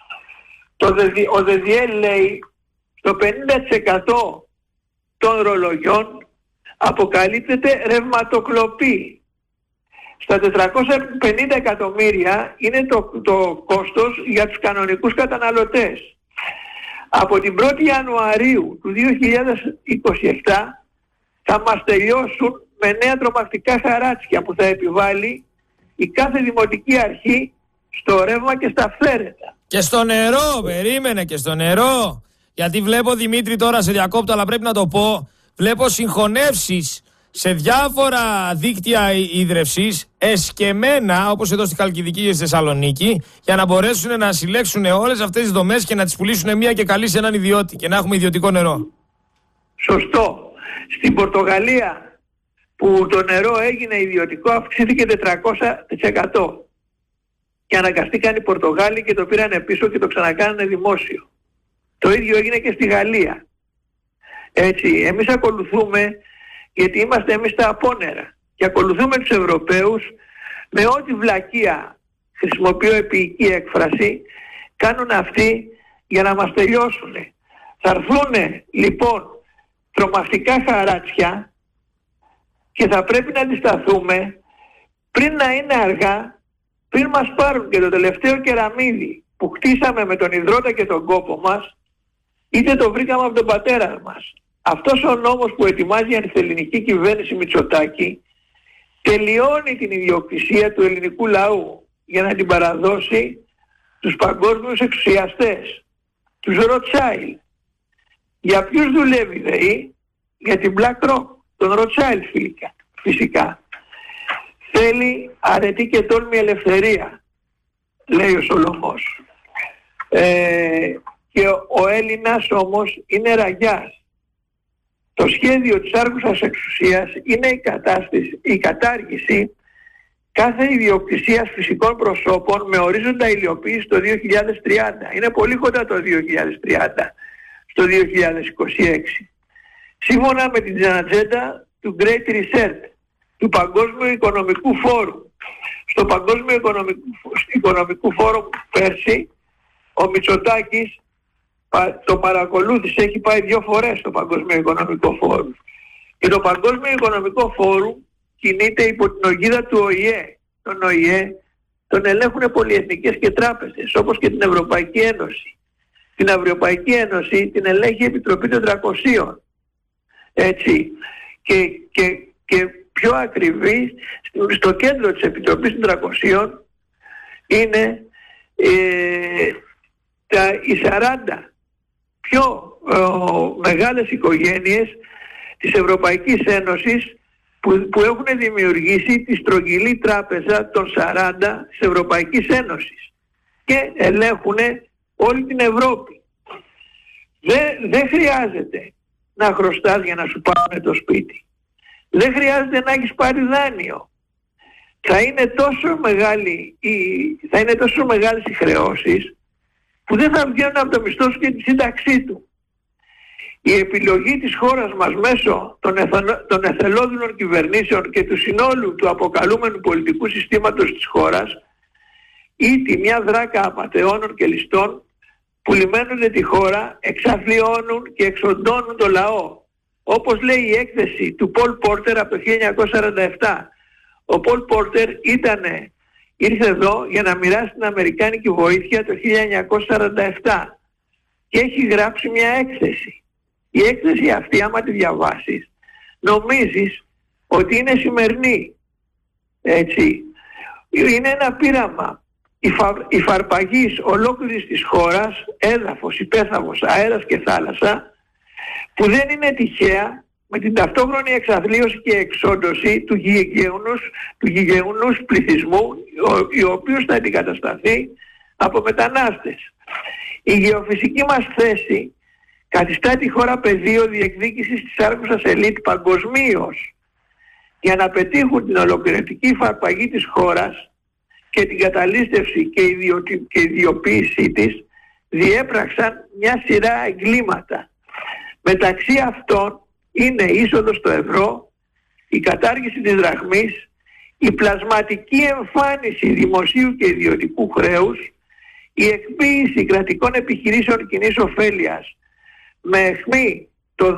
Ο ΔΔΕ λέει στο 50% των ρολογιών αποκαλύπτεται ρευματοκλοπή. Στα 450 εκατομμύρια είναι το κόστος για τους κανονικούς καταναλωτές. Από την 1η Ιανουαρίου του 2027 θα μας τελειώσουν με νέα τρομακτικά χαράτσια που θα επιβάλλει η κάθε δημοτική αρχή στο ρεύμα και στα φθέρετα. Και στο νερό, περίμενε, και στο νερό. Γιατί βλέπω, Δημήτρη, τώρα σε διακόπτω, αλλά πρέπει να το πω, βλέπω συγχωνεύσεις σε διάφορα δίκτυα ίδρευσης, εσκεμμένα, όπως εδώ στη Χαλκιδική και στη Θεσσαλονίκη, για να μπορέσουν να συλλέξουν όλες αυτές τις δομές και να τις πουλήσουν μία και καλή σε έναν ιδιώτη και να έχουμε ιδιωτικό νερό. Σωστό. Στην Πορτογαλία που το νερό έγινε ιδιωτικό αυξήθηκε 400% και αναγκαστήκαν οι Πορτογάλοι και το πήραν πίσω και το ξανακάνανε δημόσιο. Το ίδιο έγινε και στη Γαλλία. Έτσι, εμείς ακολουθούμε, γιατί είμαστε εμείς τα απόνερα, και ακολουθούμε τους Ευρωπαίους με ό,τι βλακεία, χρησιμοποιώ επίοικη έκφραση, κάνουν αυτοί για να μας τελειώσουν. Θα έρθουν λοιπόν τρομακτικά χαράτσια και θα πρέπει να αντισταθούμε πριν να είναι αργά, πριν μας πάρουν και το τελευταίο κεραμίδι που χτίσαμε με τον υδρότα και τον κόπο μας, είτε το βρήκαμε από τον πατέρα μας. Αυτός ο νόμος που ετοιμάζει η αντιελληνική κυβέρνηση Μητσοτάκη τελειώνει την ιδιοκτησία του ελληνικού λαού για να την παραδώσει στους παγκόσμιους εξουσιαστές, τους Rothschild. Για ποιους δουλεύει ΔΕΗ? Για την BlackRock, τον Rothschild φυσικά. Θέλει αρετή και τόλμη ελευθερία, λέει ο Σολωμός. Και ο Έλληνας όμως είναι ραγιάς. Το σχέδιο της άρχουσας εξουσίας είναι η κατάργηση κάθε ιδιοκτησίας φυσικών προσώπων με ορίζοντα υλοποίηση το 2030. Είναι πολύ κοντά το 2030, στο 2026. Σύμφωνα με την ατζέντα του Great Reset, του Παγκόσμιου Οικονομικού Φόρουμ. Στο Παγκόσμιο Οικονομικού Φόρουμ πέρσι, ο Μητσοτάκης το παρακολούθησε, έχει πάει 2 φορές στο Παγκόσμιο Οικονομικό Φόρουμ. Και το Παγκόσμιο Οικονομικό Φόρουμ κινείται υπό την ογίδα του ΟΗΕ. Τον ΟΗΕ τον ελέγχουν πολυεθνικές και τράπεζες, όπως και την Ευρωπαϊκή Ένωση. Την Ευρωπαϊκή Ένωση την ελέγχει η Επιτροπή των 300. Έτσι. Και πιο ακριβή, στο κέντρο της Επιτροπής των 300 είναι οι 40 πιο μεγάλες οικογένειες της Ευρωπαϊκής Ένωσης που έχουν δημιουργήσει τη στρογγυλή τράπεζα των 40 της Ευρωπαϊκής Ένωσης και ελέγχουν όλη την Ευρώπη. Δεν χρειάζεται να χρωστάς για να σου πάρουν το σπίτι. Δεν χρειάζεται να έχεις πάρει δάνειο. Θα είναι τόσο μεγάλες οι χρεώσεις που δεν θα βγαίνουν από το μισθό σου και τη σύνταξή του. Η επιλογή της χώρας μας μέσω των εθελόδουλων κυβερνήσεων και του συνόλου του αποκαλούμενου πολιτικού συστήματος της χώρας ή μια δράκα απατεώνων και ληστών που λιμένουν τη χώρα, εξαθλιώνουν και εξοντώνουν το λαό. Όπως λέει η έκθεση του Πολ Πόρτερ από το 1947. Ο Πολ Πόρτερ ήρθε εδώ για να μοιράσει την αμερικάνικη βοήθεια το 1947 και έχει γράψει μια έκθεση. Η έκθεση αυτή, άμα τη διαβάσεις, νομίζεις ότι είναι σημερινή. Έτσι. Είναι ένα πείραμα υφαρπαγής ολόκληρης της χώρας, έδαφος, υπέθαλος, αέρας και θάλασσα, που δεν είναι τυχαία, με την ταυτόχρονη εξαθλίωση και εξόντωση του γηγεουνούς πληθυσμού, ο οποίος θα αντικατασταθεί από μετανάστες. Η γεωφυσική μας θέση καθιστά τη χώρα πεδίο διεκδίκησης της άρχουσας ελίτ παγκοσμίως. Για να πετύχουν την ολοκληρωτική υφαρπαγή της χώρας και την καταλήστευση και ιδιοποίησή της, διέπραξαν μια σειρά εγκλήματα. Μεταξύ αυτών είναι η είσοδος στο ευρώ, η κατάργηση της δραχμής, η πλασματική εμφάνιση δημοσίου και ιδιωτικού χρέους, η εκποίηση κρατικών επιχειρήσεων κοινής ωφέλειας με αιχμή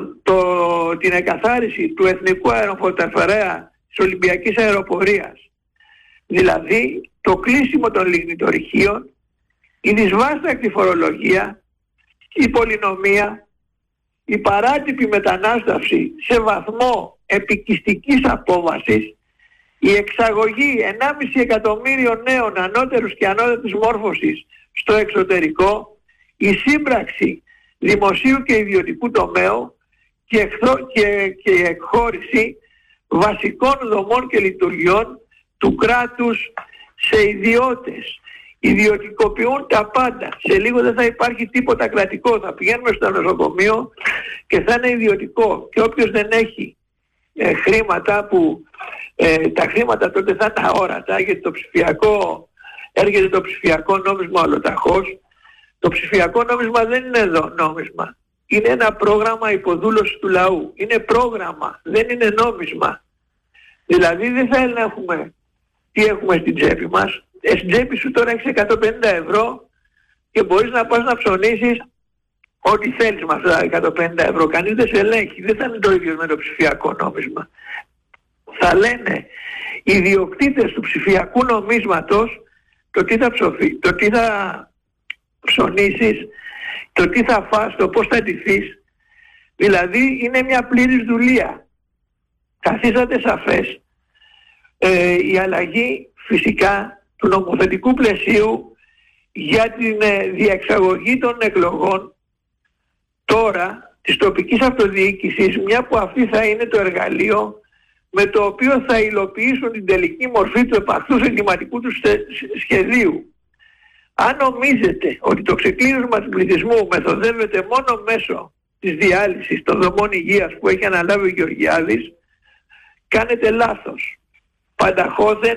την εκαθάριση του εθνικού αεροπορταφορέα της Ολυμπιακής Αεροπορίας, δηλαδή το κλείσιμο των λιγνητορυχείων, η δυσβάστακτη φορολογία, η πολυνομία, η παράτυπη μετανάστευση σε βαθμό επικιστικής απόβασης, η εξαγωγή 1,5 εκατομμύριο νέων ανώτερους και ανώτατης μόρφωσης στο εξωτερικό, η σύμπραξη δημοσίου και ιδιωτικού τομέου και η εκχώρηση βασικών δομών και λειτουργιών του κράτους σε ιδιώτες. Ιδιωτικοποιούν τα πάντα. Σε λίγο δεν θα υπάρχει τίποτα κρατικό. Θα πηγαίνουμε στο νοσοκομείο και θα είναι ιδιωτικό. Και όποιος δεν έχει χρήματα, τα χρήματα τότε θα είναι αόρατα, γιατί έρχεται το ψηφιακό νόμισμα ολοταχώς. Το ψηφιακό νόμισμα δεν είναι εδώ νόμισμα. Είναι ένα πρόγραμμα υποδούλωσης του λαού. Είναι πρόγραμμα, δεν είναι νόμισμα. Δηλαδή δεν θα ελέγχουμε τι έχουμε στην τσέπη μας. Στην τσέπη σου τώρα έχεις 150 ευρώ και μπορείς να πας να ψωνίσεις ό,τι θέλεις με αυτά τα 150 ευρώ. Κανείς δεν σε ελέγχει. Δεν θα είναι το ίδιο με το ψηφιακό νόμισμα. Θα λένε οι ιδιοκτήτες του ψηφιακού νομίσματος το τι θα ψωνίσεις, το τι θα φας, το πώς θα ντυθείς. Δηλαδή είναι μια πλήρης δουλεία. Καθίσατε σαφές η αλλαγή φυσικά του νομοθετικού πλαισίου για την διεξαγωγή των εκλογών τώρα της τοπικής αυτοδιοίκησης, μια που αυτή θα είναι το εργαλείο με το οποίο θα υλοποιήσουν την τελική μορφή του επαχθούς εγκληματικού του σχεδίου. Αν νομίζετε ότι το ξεκλείδωσμα του πληθυσμού μεθοδεύεται μόνο μέσω της διάλυσης των δομών υγείας που έχει αναλάβει ο Γεωργιάδης, κάνετε λάθος. Πανταχώδεν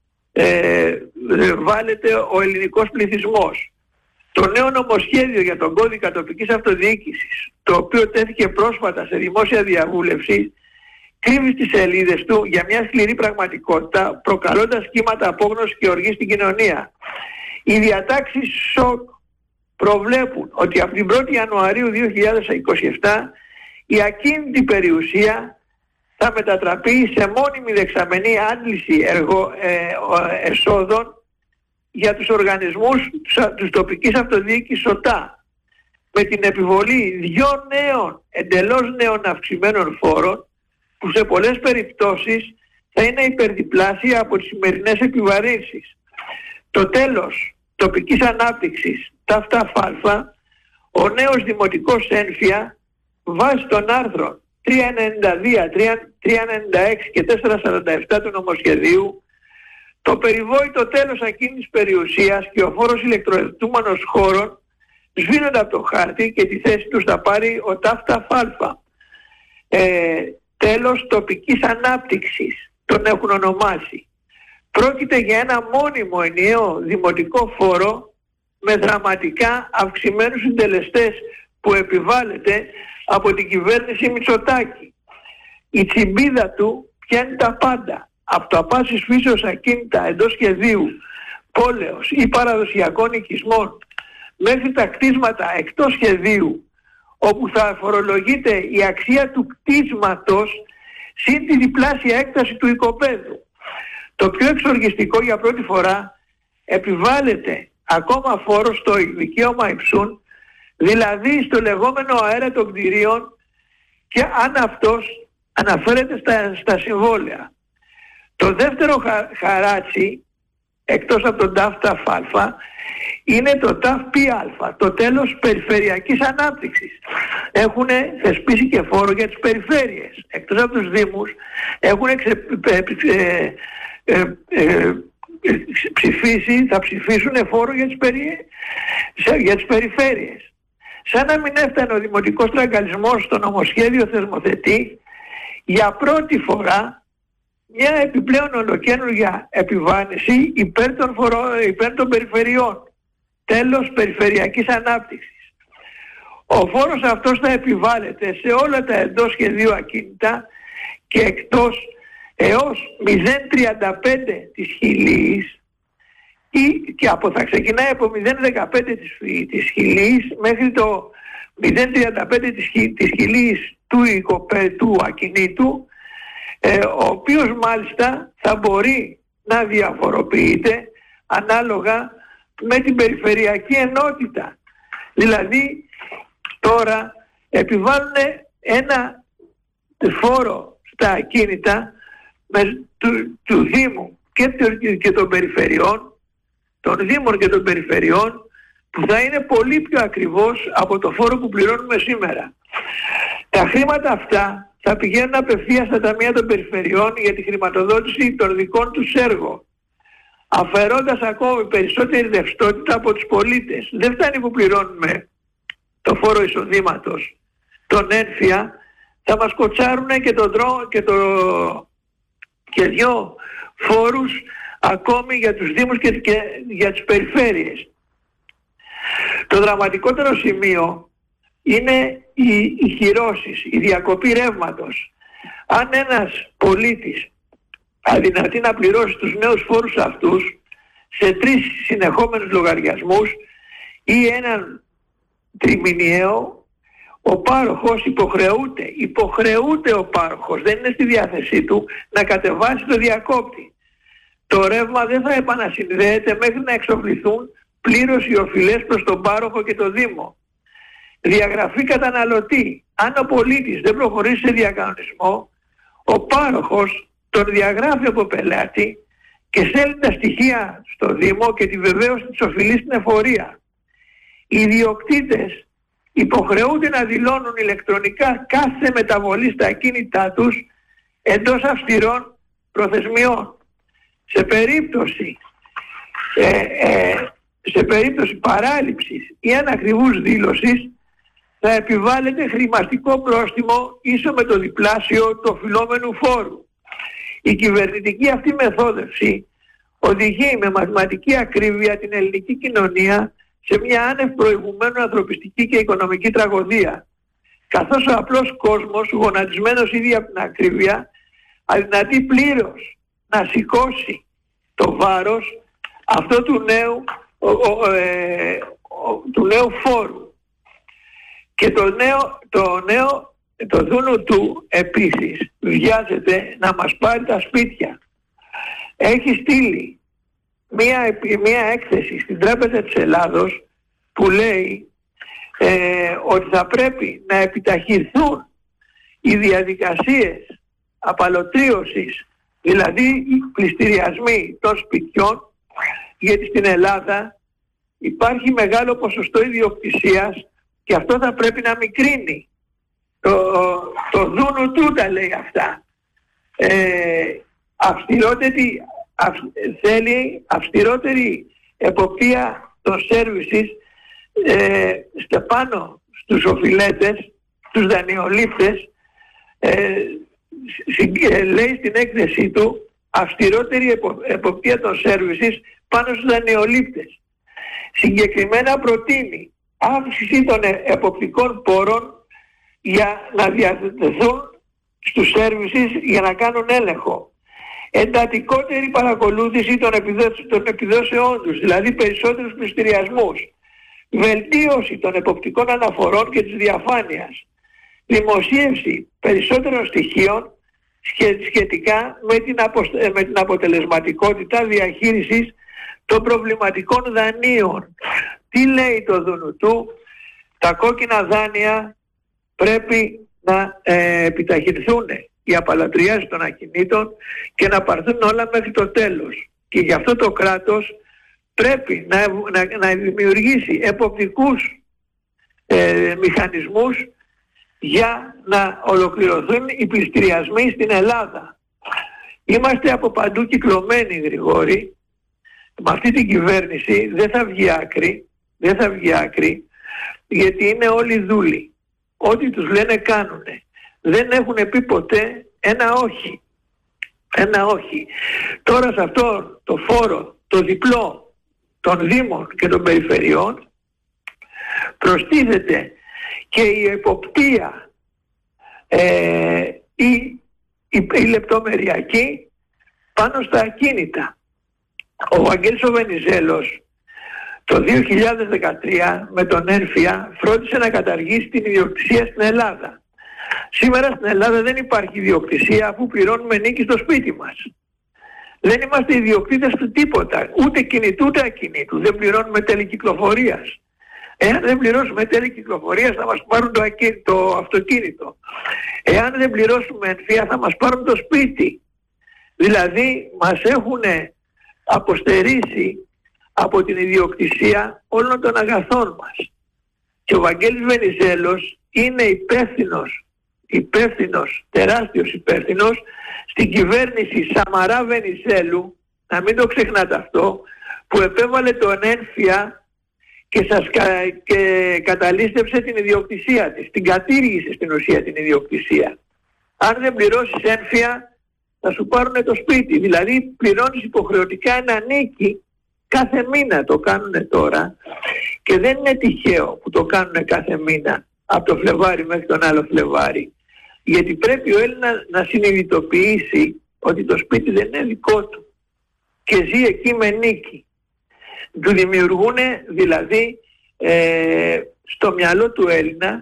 βάλετε ο ελληνικός πληθυσμός. Το νέο νομοσχέδιο για τον κώδικα τοπικής αυτοδιοίκησης, το οποίο τέθηκε πρόσφατα σε δημόσια διαβούλευση, κρύβει στις σελίδες του για μια σκληρή πραγματικότητα, προκαλώντας κύματα απόγνωσης και οργή στην κοινωνία. Οι διατάξεις ΣΟΚ προβλέπουν ότι από την 1η Ιανουαρίου 2027 η ακίνητη περιουσία θα θα μετατραπεί σε μόνιμη δεξαμενή άντληση εσόδων για τους οργανισμούς της τοπικής αυτοδιοίκησης ΟΤΑ, με την επιβολή 2 νέων, εντελώς νέων αυξημένων φόρων, που σε πολλές περιπτώσεις θα είναι υπερδιπλάσια από τις σημερινές επιβαρύνσεις. Το τέλος τοπικής ανάπτυξης, ΤΑΦΤΑΦ, ο νέος δημοτικός ένφια, βάσει των άρθρων 392, 396 και 447 του νομοσχεδίου, το περιβόητο τέλος ακίνητης περιουσίας και ο φόρος ηλεκτροδοτούμενων χώρων σβήνονται από το χάρτη και τη θέση τους θα πάρει ο ΤΑΦΤΑΦ. Τέλος τοπικής ανάπτυξης τον έχουν ονομάσει. Πρόκειται για ένα μόνιμο ενιαίο δημοτικό φόρο με δραματικά αυξημένους συντελεστές που επιβάλλεται από την κυβέρνηση Μητσοτάκη. Η τσιμπίδα του πιάνει τα πάντα, από το απάσης φύσεως ακίνητα εντός σχεδίου, πόλεως ή παραδοσιακών οικισμών, μέχρι τα κτίσματα εκτός σχεδίου, όπου θα φορολογείται η αξία του κτίσματος συν τη διπλάσια έκταση του οικοπαίδου. Το πιο εξοργιστικό, για πρώτη φορά επιβάλλεται ακόμα φόρο στο δικαίωμα υψούν, δηλαδή στο λεγόμενο αέρα των κτηρίων, και αν αυτός αναφέρεται στα συμβόλαια. Το δεύτερο χαράτσι, εκτός από τον ΤΑΦΤΑΦ, είναι το ΤΑΦΠΑ, το τέλος περιφερειακής ανάπτυξης. Έχουν θεσπίσει και φόρο για τις περιφέρειες. Εκτός από τους δήμους έχουν θα ψηφίσουν φόρο για τις περιφέρειες. Σαν να μην έφτανε ο δημοτικός τραγκαλισμός στο νομοσχέδιο θεσμοθετεί για πρώτη φορά μια επιπλέον ολοκαίνουργια επιβάρυνση υπέρ των περιφερειών. Τέλος περιφερειακής ανάπτυξης. Ο φόρος αυτός θα επιβάλλεται σε όλα τα εντός σχεδίου ακίνητα και εκτός έως 0,35 της χιλίης και θα ξεκινάει από 0,15 της χιλίης μέχρι το 0,35 της χιλίης του ακινήτου, ο οποίος μάλιστα θα μπορεί να διαφοροποιείται ανάλογα με την περιφερειακή ενότητα. Δηλαδή τώρα επιβάλλουν ένα φόρο στα ακίνητα του Δήμου και των περιφερειών, των Δήμων και των περιφερειών, που θα είναι πολύ πιο ακριβώς από το φόρο που πληρώνουμε σήμερα. Τα χρήματα αυτά θα πηγαίνουν απευθείας στα ταμεία των περιφερειών για τη χρηματοδότηση των δικών τους έργων, αφαιρώντας ακόμη περισσότερη ρευστότητα από τους πολίτες. Δεν φτάνει που πληρώνουμε το φόρο εισοδήματος, τον ένφια, θα μας κοτσάρουν και 2 φόρους ακόμη για τους Δήμους και για τις περιφέρειες. Το δραματικότερο σημείο είναι οι κυρώσεις, η διακοπή ρεύματος. Αν ένας πολίτης αδυνατεί να πληρώσει τους νέους φόρους αυτούς σε 3 συνεχόμενους λογαριασμούς ή έναν τριμηνιαίο, ο πάροχος υποχρεούται ο πάροχος, δεν είναι στη διάθεσή του, να κατεβάσει το διακόπτη. Το ρεύμα δεν θα επανασυνδέεται μέχρι να εξοφληθούν πλήρως οι οφειλές προς τον πάροχο και το Δήμο. Διαγραφή καταναλωτή. Αν ο πολίτης δεν προχωρήσει σε διακανονισμό, ο πάροχος τον διαγράφει από πελάτη και στέλνει τα στοιχεία στο Δήμο και τη βεβαίωση της οφειλής στην εφορία. Οι ιδιοκτήτες υποχρεούνται να δηλώνουν ηλεκτρονικά κάθε μεταβολή στα ακίνητά τους εντός αυστηρών προθεσμιών. Σε περίπτωση παράληψης ή ανακριβούς δήλωσης θα επιβάλλεται χρηματικό πρόστιμο ίσο με το διπλάσιο του οφειλόμενου φόρου. Η κυβερνητική αυτή μεθόδευση οδηγεί με μαθηματική ακρίβεια την ελληνική κοινωνία σε μια άνευ προηγουμένου ανθρωπιστική και οικονομική τραγωδία, καθώς ο απλός κόσμος, γονατισμένος ήδη από την ακρίβεια, αδυνατεί πλήρως να σηκώσει το βάρος αυτό του νέου φόρου. Και το νέο το δούνο του επίσης βιάζεται να μας πάρει τα σπίτια. Έχει στείλει μία έκθεση στην Τράπεζα της Ελλάδος που λέει ότι θα πρέπει να επιταχυνθούν οι διαδικασίες απαλωτρίωσης, δηλαδή οι πληστηριασμοί των σπιτιών, γιατί στην Ελλάδα υπάρχει μεγάλο ποσοστό ιδιοκτησίας και αυτό θα πρέπει να μικρύνει. Το δούνο του τα λέει αυτά. Θέλει αυστηρότερη εποπτεία των services πάνω στους οφειλέτες, στους δανειολήπτες. Λέει στην έκθεσή του αυστηρότερη εποπτεία των services πάνω στους δανειολήπτες. Συγκεκριμένα προτείνει αύξηση των εποπτικών πόρων για να διαθεθούν στους services για να κάνουν έλεγχο. Εντατικότερη παρακολούθηση των επιδόσεών τους, δηλαδή περισσότερους πληστηριασμούς. Βελτίωση των εποπτικών αναφορών και της διαφάνειας. Δημοσίευση περισσότερων στοιχείων σχετικά με την αποτελεσματικότητα διαχείρισης των προβληματικών δανείων. Τι λέει το ΔΝΤ? Τα κόκκινα δάνεια πρέπει να επιταχυνθούν, οι απαλατριάσεις των ακινήτων, και να πάρθουν όλα μέχρι το τέλος. Και γι' αυτό το κράτος πρέπει να δημιουργήσει εποπτικούς μηχανισμούς για να ολοκληρωθούν οι πληστηριασμοί στην Ελλάδα. Είμαστε από παντού κυκλωμένοι, Γρηγόρη. Με αυτή την κυβέρνηση δεν θα βγει άκρη, γιατί είναι όλοι δούλοι. Ό,τι τους λένε κάνουνε. Δεν έχουν πει ποτέ ένα όχι. Τώρα σε αυτό το φόρο, το διπλό των Δήμων και των Περιφερειών, προστίθεται και η εποπτεία η λεπτομεριακή πάνω στα ακίνητα. Ο Βαγγέλης ο Βενιζέλος το 2013 με τον Ένφια φρόντισε να καταργήσει την ιδιοκτησία στην Ελλάδα. Σήμερα στην Ελλάδα δεν υπάρχει ιδιοκτησία, αφού πληρώνουμε νίκη στο σπίτι μας. Δεν είμαστε ιδιοκτήτες του τίποτα, ούτε κινητού ούτε ακινήτου. Δεν πληρώνουμε τέλη κυκλοφορίας. Εάν δεν πληρώσουμε τέλη κυκλοφορίας θα μας πάρουν το αυτοκίνητο. Εάν δεν πληρώσουμε Ένφια θα μας πάρουν το σπίτι. Δηλαδή μας έχουν αποστερήσει από την ιδιοκτησία όλων των αγαθών μας. Και ο Βαγγέλης Βενιζέλος είναι υπεύθυνος, τεράστιος υπεύθυνος στην κυβέρνηση Σαμαρά Βενιζέλου, να μην το ξεχνάτε αυτό, που επέβαλε τον Ένφια και καταλήστευσε την ιδιοκτησία της, την κατήργησε στην ουσία την ιδιοκτησία. Αν δεν πληρώσεις Ένφια θα σου πάρουν το σπίτι, δηλαδή πληρώνεις υποχρεωτικά ένα νίκη κάθε μήνα. Το κάνουν τώρα και δεν είναι τυχαίο που το κάνουν κάθε μήνα από το Φλεβάρι μέχρι τον άλλο Φλεβάρι, γιατί πρέπει ο Έλληνας να συνειδητοποιήσει ότι το σπίτι δεν είναι δικό του και ζει εκεί με νίκη. Του δημιουργούν δηλαδή στο μυαλό του Έλληνα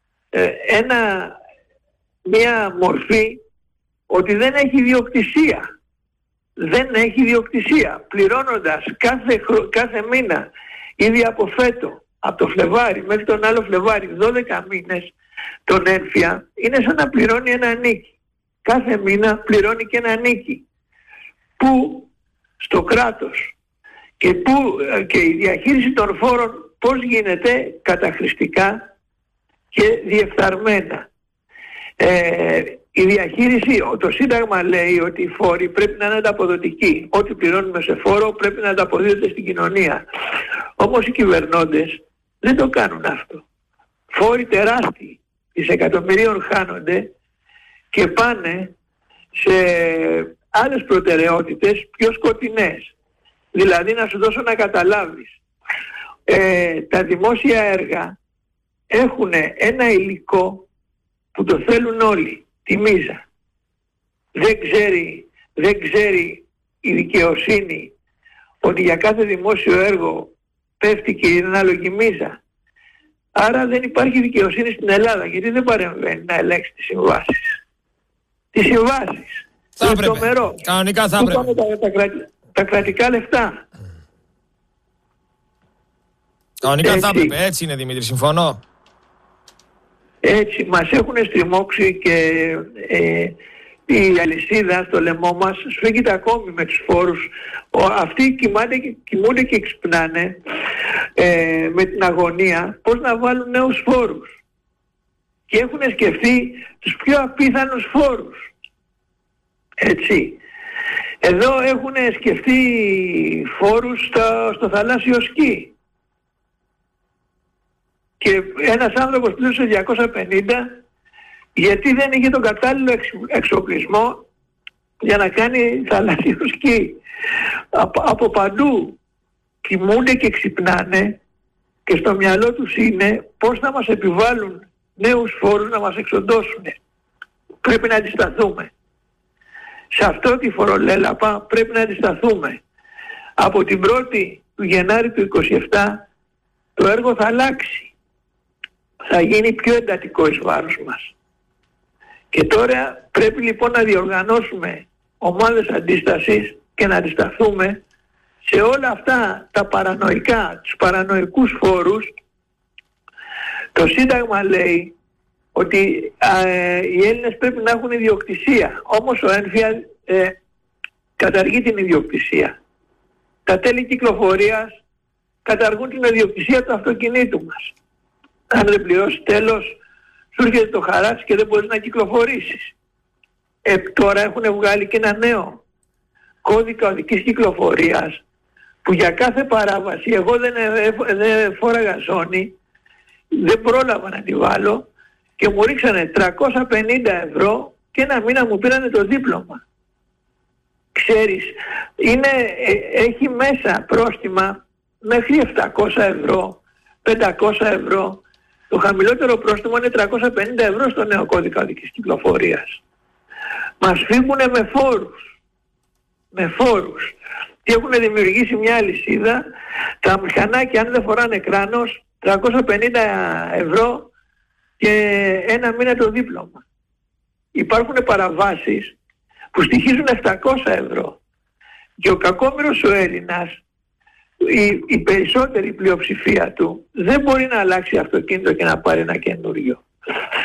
μια μορφή ότι δεν έχει ιδιοκτησία. Δεν έχει ιδιοκτησία, πληρώνοντας κάθε μήνα ήδη από φέτο, από το Φλεβάρι μέχρι τον άλλο Φλεβάρι, 12 μήνες τον Ένφια, είναι σαν να πληρώνει ένα νίκη. Κάθε μήνα πληρώνει και ένα νίκη που στο κράτος και η διαχείριση των φόρων πώς γίνεται καταχρηστικά και διεφθαρμένα. Η διαχείριση, το Σύνταγμα λέει ότι οι φόροι πρέπει να είναι ανταποδοτικοί. Ό,τι πληρώνουμε σε φόρο πρέπει να ανταποδίδεται στην κοινωνία. Όμως οι κυβερνώντες δεν το κάνουν αυτό. Φόροι τεράστιοι, δισεκατομμυρίων χάνονται και πάνε σε άλλες προτεραιότητες πιο σκοτεινές. Δηλαδή να σου δώσω να καταλάβεις. Τα δημόσια έργα έχουν ένα υλικό που το θέλουν όλοι. Τη μίζα. Δεν ξέρει η δικαιοσύνη ότι για κάθε δημόσιο έργο πέφτει και η ανάλογη μίζα. Άρα δεν υπάρχει δικαιοσύνη στην Ελλάδα, γιατί δεν παρεμβαίνει να ελέγξει τις συμβάσεις. Τις συμβάσεις. Θα έπρεπε. Κανονικά θα έπρεπε. Τα κρατικά λεφτά. Κανονικά θα έπρεπε. Έτσι είναι, Δημήτρη, συμφωνώ. Έτσι, μας έχουν στριμώξει και η αλυσίδα στο λαιμό μας σφίγγεται ακόμη με τους φόρους. Αυτοί κοιμούνται και ξυπνάνε με την αγωνία πώς να βάλουν νέους φόρους. Και έχουν σκεφτεί τους πιο απίθανους φόρους. Έτσι. Εδώ έχουν σκεφτεί φόρους στο θαλάσσιο σκι. Και ένας άνθρωπος πλήρωσε 250 γιατί δεν είχε τον κατάλληλο εξοπλισμό για να κάνει θαλάσσιο σκι. Από παντού κοιμούνται και ξυπνάνε και στο μυαλό τους είναι πώς θα μας επιβάλλουν νέους φόρους να μας εξοντώσουν. Πρέπει να αντισταθούμε. Σε αυτό τη φορολέλαπα πρέπει να αντισταθούμε. Από την 1η του Γενάρη του 27 το έργο θα αλλάξει. Θα γίνει πιο εντατικό εις βάρος μας. Και τώρα πρέπει λοιπόν να διοργανώσουμε ομάδες αντίστασης και να αντισταθούμε σε όλα αυτά τα παρανοϊκά, τους παρανοϊκούς φόρους. Το Σύνταγμα λέει ότι οι Έλληνες πρέπει να έχουν ιδιοκτησία. Όμως ο ΕΝΦΙΑ καταργεί την ιδιοκτησία. Τα τέλη κυκλοφορίας καταργούν την ιδιοκτησία του αυτοκινήτου μας. Αν δεν πληρώσει τέλος, σου έρχεται το χαράτσι και δεν μπορείς να κυκλοφορήσεις. Τώρα έχουν βγάλει και ένα νέο κώδικα οδικής κυκλοφορίας που για κάθε παράβαση, εγώ δεν φόραγα ζώνη, δεν πρόλαβα να τη βάλω και μου ρίξανε 350 ευρώ και ένα μήνα μου πήρανε το δίπλωμα. Ξέρεις, έχει μέσα πρόστιμα μέχρι 700 ευρώ, 500 ευρώ. Το χαμηλότερο πρόστιμο είναι 350 ευρώ στο νέο κώδικα οδικής κυκλοφορίας. Μας φύγουνε με φόρους. Με φόρους. Και έχουν δημιουργήσει μια αλυσίδα. Τα μηχανάκια αν δεν φοράνε κράνος, 350 ευρώ και ένα μήνα το δίπλωμα. Υπάρχουν παραβάσεις που στοιχίζουν 700 ευρώ. Και ο κακόμοιρος ο Έλληνας, η περισσότερη πλειοψηφία του, δεν μπορεί να αλλάξει αυτοκίνητο και να πάρει ένα καινούριο.